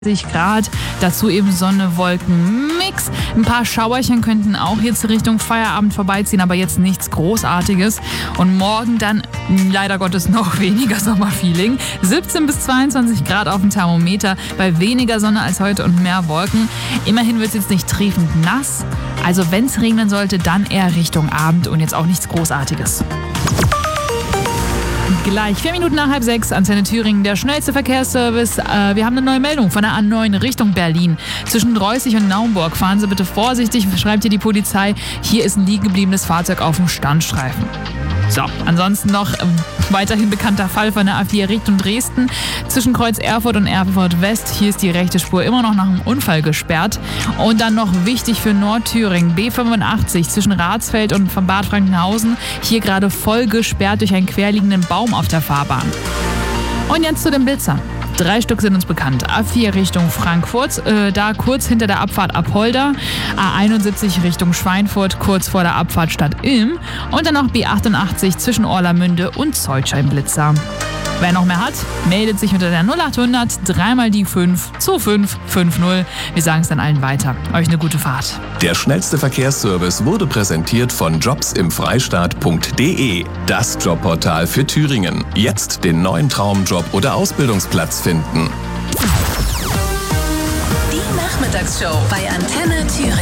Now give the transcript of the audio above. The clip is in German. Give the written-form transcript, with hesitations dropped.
Grad, dazu eben Sonne, Wolken, Mix. Ein paar Schauerchen könnten auch jetzt Richtung Feierabend vorbeiziehen, aber jetzt nichts Großartiges. Und morgen dann leider Gottes noch weniger Sommerfeeling. 17 bis 22 Grad auf dem Thermometer, bei weniger Sonne als heute und mehr Wolken. Immerhin wird es jetzt nicht triefend nass. Also wenn es regnen sollte, dann eher Richtung Abend und jetzt auch nichts Großartiges. Gleich 4 Minuten nach 5:30, Antenne Thüringen, der schnellste Verkehrsservice. Wir haben eine neue Meldung von der A9 Richtung Berlin. Zwischen Reußig und Naumburg fahren Sie bitte vorsichtig, schreibt hier die Polizei. Hier ist ein liegen gebliebenes Fahrzeug auf dem Standstreifen. So, ansonsten noch weiterhin bekannter Fall von der A4 Richtung Dresden. Zwischen Kreuz Erfurt und Erfurt West. Hier ist die rechte Spur immer noch nach einem Unfall gesperrt. Und dann noch wichtig für Nordthüringen, B85 zwischen Ratsfeld und von Bad Frankenhausen. Hier gerade voll gesperrt durch einen querliegenden Baum auf der Fahrbahn. Und jetzt zu den Blitzern. 3 Stück sind uns bekannt. A4 Richtung Frankfurt, da kurz hinter der Abfahrt Apolda. A71 Richtung Schweinfurt, kurz vor der Abfahrt Stadt Ilm. Und dann noch B88 zwischen Orlamünde und Zollsche-Blitzer. Wer noch mehr hat, meldet sich unter der 0800 3 die 5 2550. Wir sagen es dann allen weiter. Euch eine gute Fahrt. Der schnellste Verkehrsservice wurde präsentiert von jobsimfreistaat.de. Das Jobportal für Thüringen. Jetzt den neuen Traumjob oder Ausbildungsplatz finden. Die Nachmittagsshow bei Antenne Thüringen.